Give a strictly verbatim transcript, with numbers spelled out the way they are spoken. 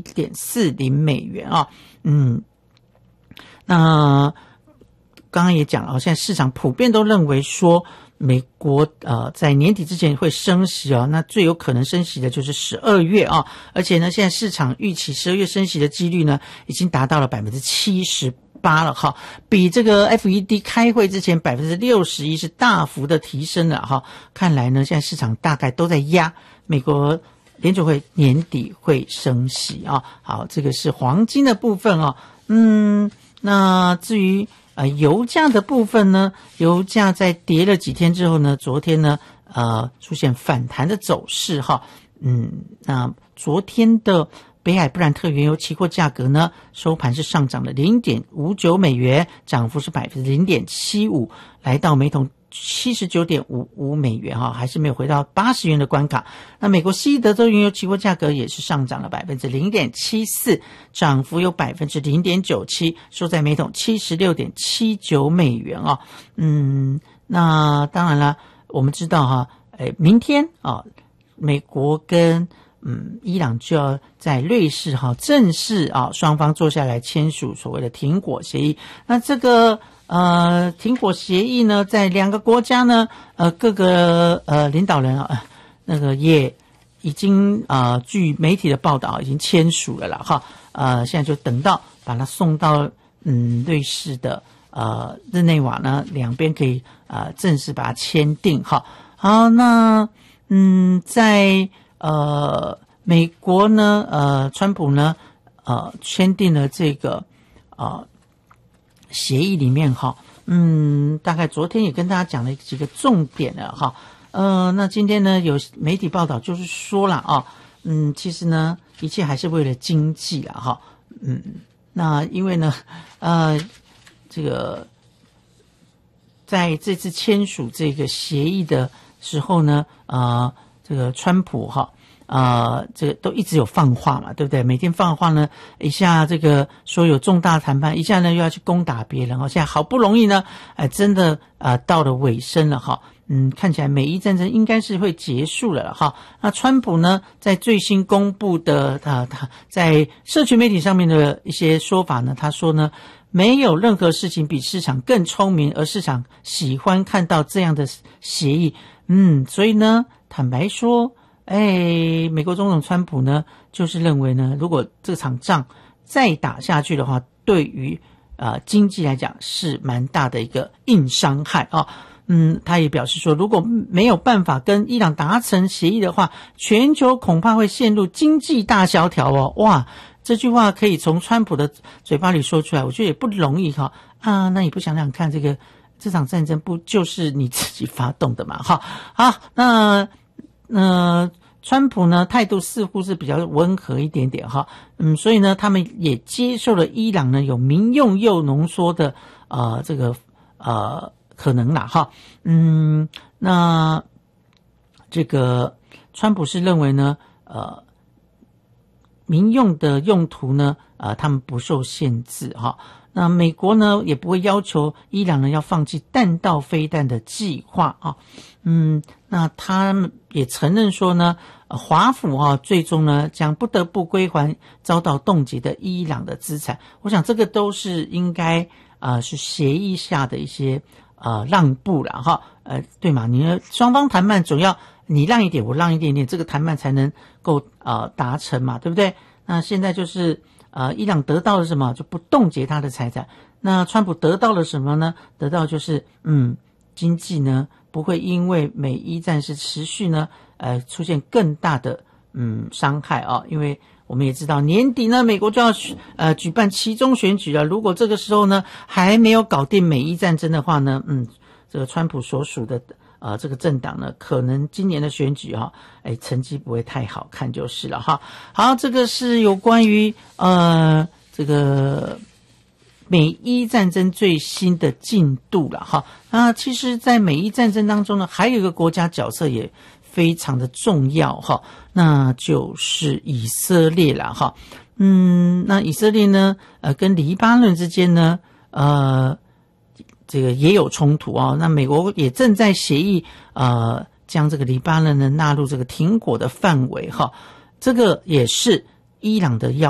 点四零美元啊。嗯，那刚刚也讲了，现在市场普遍都认为说美国呃在年底之前会升息哦，那最有可能升息的就是十二月啊，而且呢，现在市场预期十二月升息的几率呢，已经达到了百分之七十八了哈，比这个 F E D 开会之前百分之六十一是大幅的提升了哈。看来呢，现在市场大概都在压美国联储会年底会升息啊。好，这个是黄金的部分哦。嗯，那至于呃，油价的部分呢，油价在跌了几天之后呢，昨天呢，呃，出现反弹的走势哈。嗯，那昨天的北海布兰特原油期货价格呢，收盘是上涨了 零点五九美元，涨幅是百分之零点七五，来到每桶七十九点五五美元哈，还是没有回到八十元的关卡。那美国西德州原油期货价格也是上涨了百分之零点七四，涨幅有百分之零点九七，收在每桶七十六点七九美元啊。嗯，那当然了，我们知道哈，诶，明天啊，美国跟嗯，伊朗就要在瑞士哈正式啊双方坐下来签署所谓的停火协议。那这个呃停火协议呢，在两个国家呢呃各个呃领导人啊那个也已经啊、呃、据媒体的报道已经签署了啦哈。呃现在就等到把它送到嗯瑞士的呃日内瓦呢，两边可以呃正式把它签订哈。好，那嗯在呃，美国呢，呃，川普呢，呃，签订了这个呃协议里面哈，嗯，大概昨天也跟大家讲了几个重点了哈，呃，那今天呢有媒体报道就是说了啊，嗯，其实呢一切还是为了经济啦哈，嗯，那因为呢，呃，这个在这次签署这个协议的时候呢，呃。这个川普哈呃这个都一直有放话嘛，对不对？每天放话呢，一下这个说有重大谈判，一下呢又要去攻打别人哦。现在好不容易呢，哎、呃，真的呃到了尾声了哈。嗯，看起来美伊战争应该是会结束了哈。那川普呢，在最新公布的他他在社群媒体上面的一些说法呢，他说呢，没有任何事情比市场更聪明，而市场喜欢看到这样的协议。嗯，所以呢。坦白说，哎，美国总统川普呢，就是认为呢，如果这场仗再打下去的话，对于呃经济来讲是蛮大的一个硬伤害啊。嗯，他也表示说，如果没有办法跟伊朗达成协议的话，全球恐怕会陷入经济大萧条哦。哇，这句话可以从川普的嘴巴里说出来，我觉得也不容易哈。啊，那你不想想看，这个这场战争不就是你自己发动的嘛？哈，好，那。呃，川普呢态度似乎是比较温和一点点哈，嗯，所以呢，他们也接受了伊朗呢有民用铀浓缩的呃这个呃可能啦哈，嗯，那这个川普是认为呢，呃，民用的用途呢，呃，他们不受限制哈。那美国呢也不会要求伊朗呢要放弃弹道飞弹的计划啊，嗯，那他们也承认说呢，呃、华府啊最终呢将不得不归还遭到冻结的伊朗的资产。我想这个都是应该呃是协议下的一些呃让步了哈，呃对嘛？你双方谈判总要你让一点我让一点点，这个谈判才能够呃达成嘛，对不对？那现在就是。呃，伊朗得到了什么？就不冻结他的财产。那川普得到了什么呢？得到就是，嗯，经济呢不会因为美伊战事持续呢，呃，出现更大的嗯伤害啊。因为我们也知道年底呢，美国就要呃举办期中选举了。如果这个时候呢还没有搞定美伊战争的话呢，嗯，这个川普所属的。呃，这个政党呢，可能今年的选举哈、啊，哎，成绩不会太好看就是了哈。好，这个是有关于呃这个美伊战争最新的进度了哈。那其实，在美伊战争当中呢，还有一个国家角色也非常的重要哈，那就是以色列了哈。嗯，那以色列呢，呃，跟黎巴嫩之间呢，呃。这个也有冲突啊、哦，那美国也正在协议呃将这个黎巴嫩呢纳入这个停火的范围哈，这个也是伊朗的要